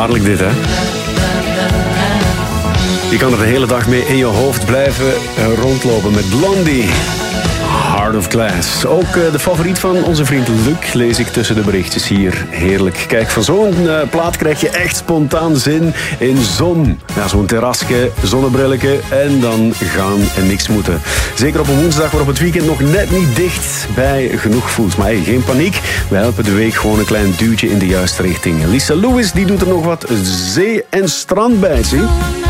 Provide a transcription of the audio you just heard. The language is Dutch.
Wonderbaarlijk dit, hè? Je kan er de hele dag mee in je hoofd blijven rondlopen met Blondie. Heart of Glass. Ook de favoriet van onze vriend Luc lees ik tussen de berichtjes hier. Heerlijk. Kijk, van zo'n plaat krijg je echt spontaan zin in zon. Ja, zo'n terrasje, zonnebrilletje en dan gaan en niks moeten. Zeker op een woensdag waarop het weekend nog net niet dichtbij genoeg voelt. Maar hey, geen paniek. Wij helpen de week gewoon een klein duwtje in de juiste richting. Lisa Lewis die doet er nog wat zee- en strand bij, zie.